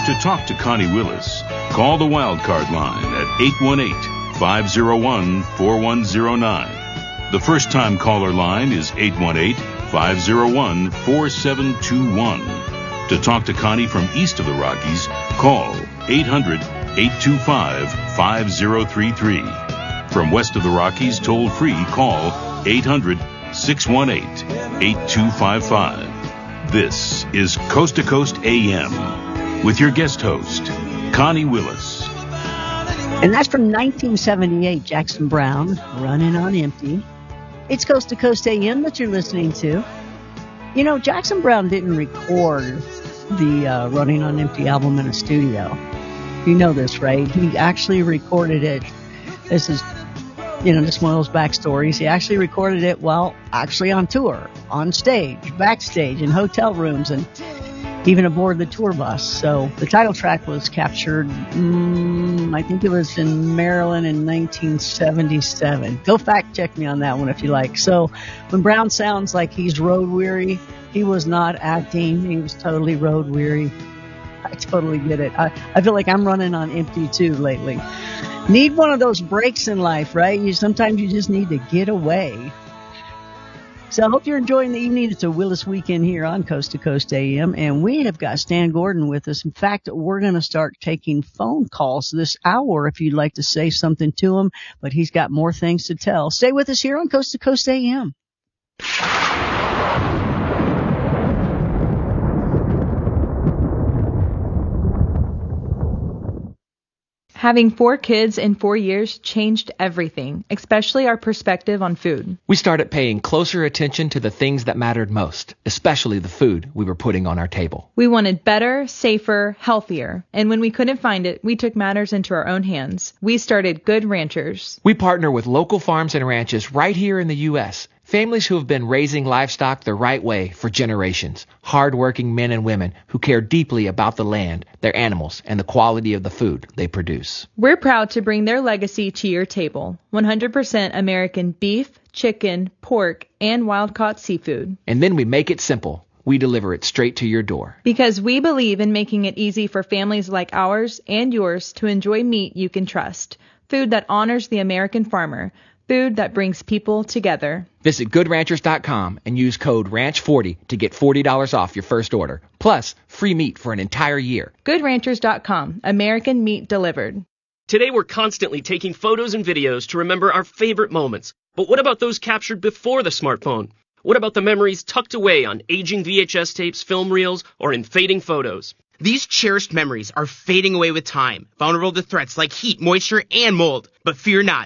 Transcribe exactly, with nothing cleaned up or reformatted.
To talk to Connie Willis, call the Wildcard line at eight one eight, five oh one, four one oh nine. The first-time caller line is eight one eight, five oh one, four seven two one. To talk to Connie from east of the Rockies, call eight hundred, eight two five, five oh three three. From west of the Rockies, toll-free, call eight hundred, six one eight, eight two five five. This is Coast to Coast A M with your guest host, Connie Willis. And that's from nineteen seventy-eight, Jackson Browne, Running on Empty. It's Coast to Coast A M that you're listening to. You know, Jackson Browne didn't record the uh, Running on Empty album in a studio. You know this, right? He actually recorded it. This is, you know, just one of those backstories. He actually recorded it while actually on tour, on stage, backstage, in hotel rooms, and even aboard the tour bus. So the title track was captured, mm, I think it was in Maryland in nineteen seventy-seven. Go fact check me on that one if you like. So when Browne sounds like he's road weary, he was not acting. He was totally road weary. I totally get it. I, I feel like I'm running on empty too lately. Need one of those breaks in life, right? You sometimes you just need to get away. So I hope you're enjoying the evening. It's a Willis weekend here on Coast to Coast A M, and we have got Stan Gordon with us. In fact, we're going to start taking phone calls this hour if you'd like to say something to him, but he's got more things to tell. Stay with us here on Coast to Coast A M. Having four kids in four years changed everything, especially our perspective on food. We started paying closer attention to the things that mattered most, especially the food we were putting on our table. We wanted better, safer, healthier. And when we couldn't find it, we took matters into our own hands. We started Good Ranchers. We partner with local farms and ranches right here in the U S Families who have been raising livestock the right way for generations. Hard-working men and women who care deeply about the land, their animals, and the quality of the food they produce. We're proud to bring their legacy to your table. one hundred percent American beef, chicken, pork, and wild-caught seafood. And then we make it simple. We deliver it straight to your door. Because we believe in making it easy for families like ours and yours to enjoy meat you can trust. Food that honors the American farmer. Food that brings people together. Visit good ranchers dot com and use code ranch forty to get forty dollars off your first order. Plus, free meat for an entire year. good ranchers dot com. American meat delivered. Today we're constantly taking photos and videos to remember our favorite moments. But what about those captured before the smartphone? What about the memories tucked away on aging V H S tapes, film reels, or in fading photos? These cherished memories are fading away with time, vulnerable to threats like heat, moisture, and mold. But fear not,